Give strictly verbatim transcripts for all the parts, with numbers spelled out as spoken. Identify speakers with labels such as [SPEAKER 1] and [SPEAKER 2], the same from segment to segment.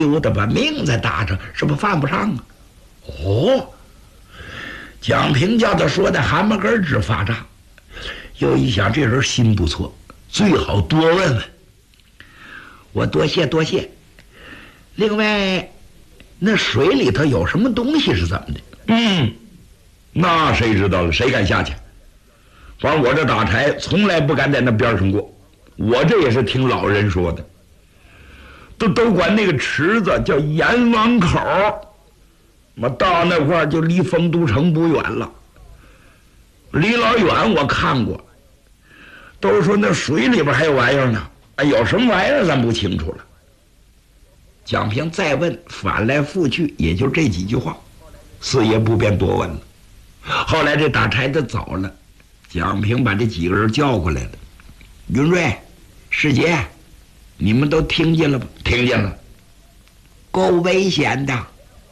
[SPEAKER 1] 有的把名字搭上，是不犯不上啊？哦，蒋平叫他说的蛤蟆根直发胀，又一想这人心不错，最好多问问。我多谢多谢。另外，那水里头有什么东西是怎么的？
[SPEAKER 2] 嗯，那谁知道了？谁敢下去？反正我这打柴从来不敢在那边上过。我这也是听老人说的，都都管那个池子叫阎王口。我到那块儿就离丰都城不远了，离老远我看过，都说那水里边还有玩意儿呢。哎，有什么玩意儿咱不清楚了。
[SPEAKER 1] 蒋平再问，翻来覆去也就这几句话，四爷不便多问了。后来这打柴的走了，蒋平把这几个人叫过来了。云瑞、世杰，你们都听见了吧？
[SPEAKER 2] 听见了。
[SPEAKER 1] 够危险的。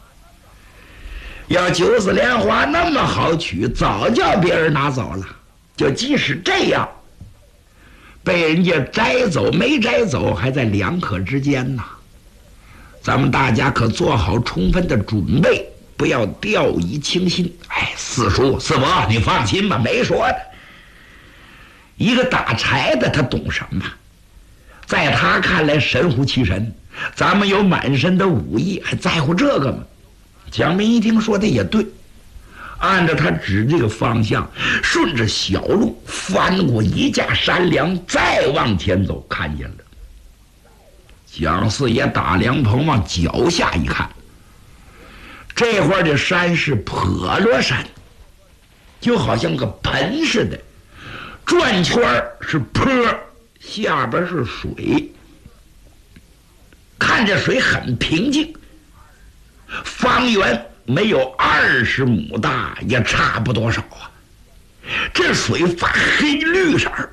[SPEAKER 1] 要九子莲花那么好取，早叫别人拿走了。就即使这样，被人家摘走没摘走，还在两可之间呢。咱们大家可做好充分的准备，不要掉以轻心。哎，四叔四伯，你放心吧，没说的。一个打柴的，他懂什么？在他看来神乎其神，咱们有满身的武艺，还在乎这个吗？蒋明一听说的也对，按照他指这个方向，顺着小路翻过一架山梁，再往前走，看见了蒋四爷打凉棚，往脚下一看，这块的山是坡落山，就好像个盆似的，转圈是坡，下边是水，看着水很平静，方圆没有二十亩大，也差不多少啊。这水发黑绿色儿，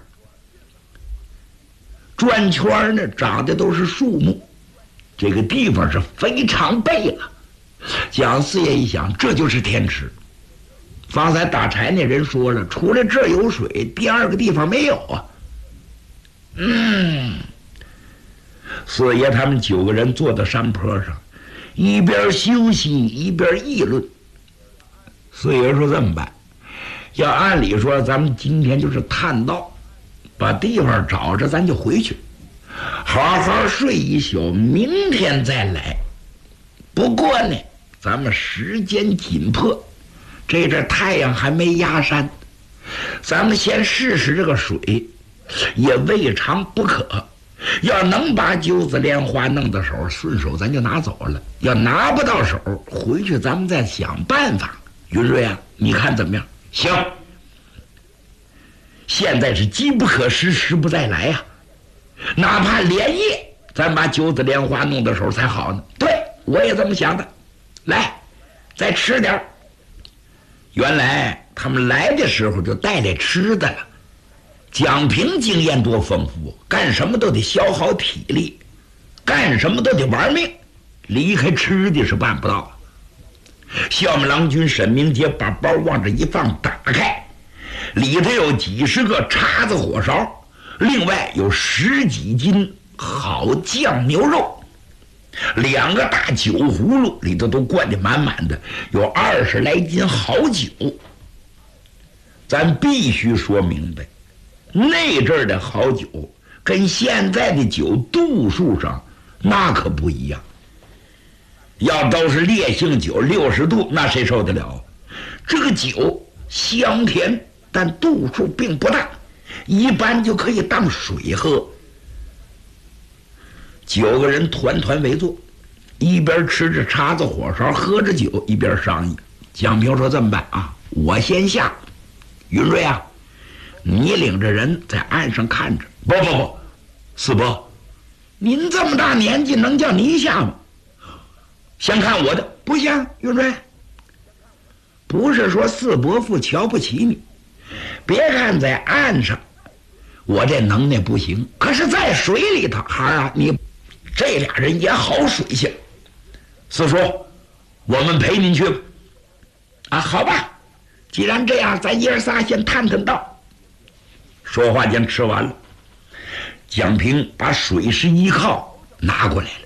[SPEAKER 1] 转圈呢长的都是树木，这个地方是非常背了。蒋四爷一想，这就是天池。方才打柴那人说了，除了这儿有水，第二个地方没有啊。嗯，四爷他们九个人坐在山坡上，一边休息一边议论。四爷说这么办，要按理说咱们今天就是探道，把地方找着咱就回去，好好睡一宿，明天再来。不过呢，咱们时间紧迫，这阵太阳还没压山，咱们先试试这个水，也未尝不可。要能把九子莲花弄到手，顺手咱就拿走了；要拿不到手，回去咱们再想办法。云瑞啊，你看怎么样？
[SPEAKER 2] 行。
[SPEAKER 1] 现在是机不可失，时不再来呀、啊！哪怕连夜，咱把九子莲花弄到手才好呢。对，我也这么想的。来，再吃点儿。原来他们来的时候就带来吃的了。蒋平经验多丰富，干什么都得消耗体力，干什么都得玩命，离开吃的是办不到。校门郎君沈明杰把包往这一放，打开，里头有几十个叉子火烧，另外有十几斤好酱牛肉，两个大酒葫芦里头都灌得满满的，有二十来斤好酒。咱必须说明白，那阵儿的好酒跟现在的酒度数上那可不一样。要都是烈性酒，六十度，那谁受得了？这个酒香甜，但度数并不大，一般就可以当水喝。九个人团团围坐，一边吃着叉子火烧，喝着酒，一边商议。蒋平说：“这么办啊，我先下，云瑞啊，你领着人在岸上看着。”
[SPEAKER 2] 不不不，四伯，
[SPEAKER 1] 您这么大年纪，能叫你下吗？先看我的。不行，云瑞，不是说四伯父瞧不起你，别看在岸上我这能耐不行，可是在水里头，孩儿啊，你这俩人也好水性。
[SPEAKER 2] 四叔，我们陪您去吧。
[SPEAKER 1] 啊，好吧，既然这样，咱爷儿仨先探探道。说话间吃完了，蒋平把水师一靠拿过来了。